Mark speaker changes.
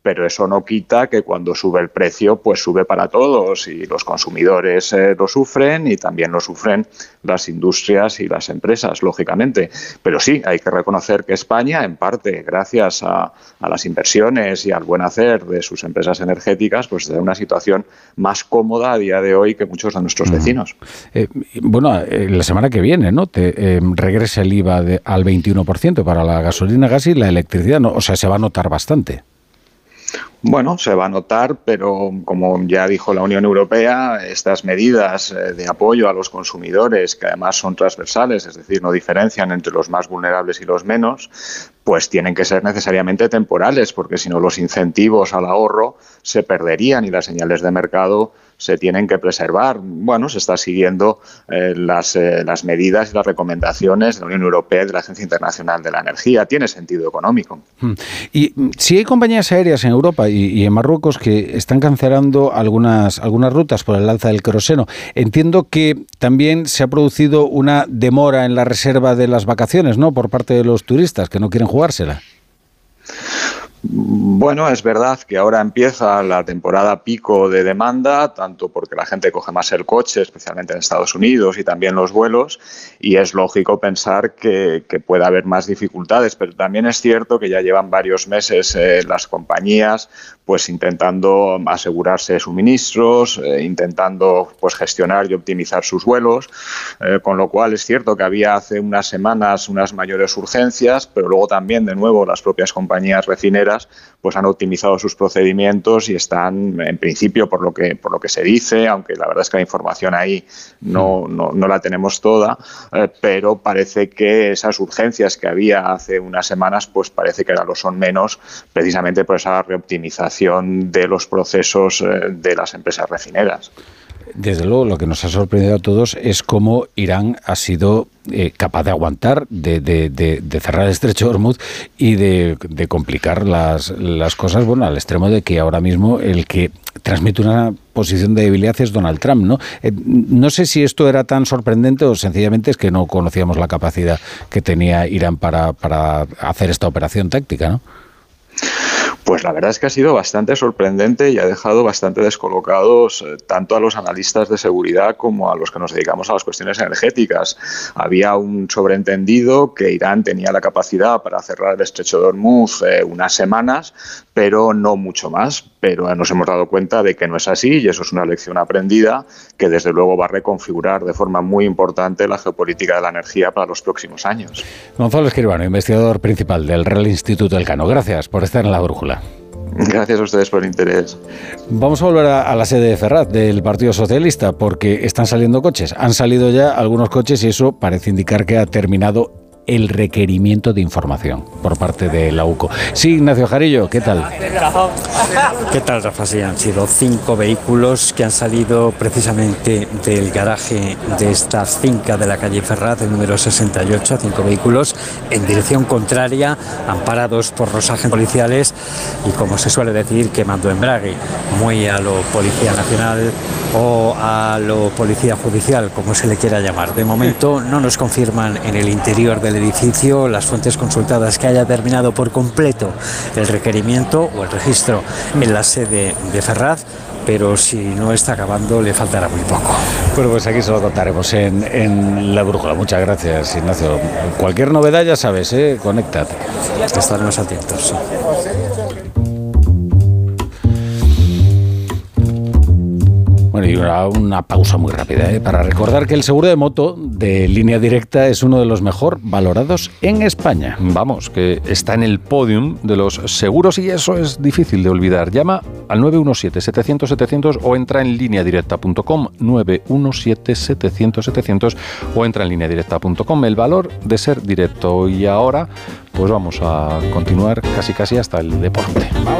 Speaker 1: pero eso no quita que cuando sube el precio, pues sube para todos y los consumidores lo sufren y también lo sufren las industrias y las empresas, lógicamente. Pero sí, hay que reconocer que España, en parte gracias a las inversiones y al buen hacer de sus empresas energéticas, pues está en una situación más cómoda a día de hoy que muchos de nuestros vecinos.
Speaker 2: La semana que viene, ¿no? Regresa el IVA al 21% para la gasolina, gas y la electricidad, ¿no? O sea, se va a notar bastante.
Speaker 1: Bueno, se va a notar, pero como ya dijo la Unión Europea, estas medidas de apoyo a los consumidores, que además son transversales, es decir, no diferencian entre los más vulnerables y los menos, pues tienen que ser necesariamente temporales, porque si no los incentivos al ahorro se perderían y las señales de mercado se tienen que preservar. Bueno, se está siguiendo las medidas y las recomendaciones de la Unión Europea y de la Agencia Internacional de la Energía. Tiene sentido económico.
Speaker 2: Y si hay compañías aéreas en Europa y en Marruecos que están cancelando algunas rutas por el alza del queroseno, entiendo que también se ha producido una demora en la reserva de las vacaciones, ¿no?, por parte de los turistas que no quieren jugársela.
Speaker 1: Bueno, es verdad que ahora empieza la temporada pico de demanda, tanto porque la gente coge más el coche, especialmente en Estados Unidos, y también los vuelos, y es lógico pensar que pueda haber más dificultades, pero también es cierto que ya llevan varios meses las compañías pues intentando asegurarse suministros, intentando pues gestionar y optimizar sus vuelos, con lo cual es cierto que había hace unas semanas unas mayores urgencias, pero luego también de nuevo las propias compañías refineras pues han optimizado sus procedimientos y están, en principio, por lo que se dice, aunque la verdad es que la información ahí no la tenemos toda, pero parece que esas urgencias que había hace unas semanas, pues parece que ahora lo son menos, precisamente por esa reoptimización de los procesos de las empresas refineras.
Speaker 2: Desde luego, lo que nos ha sorprendido a todos es cómo Irán ha sido capaz de aguantar, de cerrar el estrecho de Hormuz y de complicar las cosas, bueno, al extremo de que ahora mismo el que transmite una posición de debilidad es Donald Trump, ¿no? No sé si esto era tan sorprendente o sencillamente es que no conocíamos la capacidad que tenía Irán para hacer esta operación táctica, ¿no?
Speaker 1: Pues la verdad es que ha sido bastante sorprendente y ha dejado bastante descolocados tanto a los analistas de seguridad como a los que nos dedicamos a las cuestiones energéticas. Había un sobreentendido que Irán tenía la capacidad para cerrar el estrecho de Hormuz unas semanas, pero no mucho más. Pero nos hemos dado cuenta de que no es así y eso es una lección aprendida que desde luego va a reconfigurar de forma muy importante la geopolítica de la energía para los próximos años.
Speaker 2: Gonzalo Escribano, investigador principal del Real Instituto Elcano. Gracias por estar en La Brújula.
Speaker 1: Gracias a ustedes por el interés.
Speaker 2: Vamos a volver a la sede de Ferraz, del Partido Socialista, porque están saliendo coches. Han salido ya algunos coches y eso parece indicar que ha terminado el requerimiento de información por parte de la UCO. Sí, Ignacio Jarillo, ¿qué tal?
Speaker 3: ¿Qué tal, Rafa? Sí, han sido 5 vehículos que han salido precisamente del garaje de esta finca de la calle Ferraz, el número 68, 5 vehículos en dirección contraria, amparados por los agentes policiales y, como se suele decir, quemando embrague, muy a lo Policía Nacional o a lo Policía Judicial, como se le quiera llamar. De momento no nos confirman en el interior del edificio las fuentes consultadas que haya terminado por completo el requerimiento o el registro en la sede de Ferraz, pero si no está acabando le faltará muy poco.
Speaker 2: Bueno, pues aquí se lo contaremos en La Brújula. Muchas gracias, Ignacio. Cualquier novedad ya sabes, conéctate.
Speaker 3: Estaremos atentos. Sí.
Speaker 2: Bueno, y una pausa muy rápida, para recordar que el seguro de moto de Línea Directa es uno de los mejor valorados en España.
Speaker 4: Vamos, que está en el podium de los seguros y eso es difícil de olvidar. Llama al 917-700-700 o entra en lineadirecta.com, 917-700-700 o entra en lineadirecta.com. El valor de ser directo. Y ahora, pues vamos a continuar casi hasta el deporte.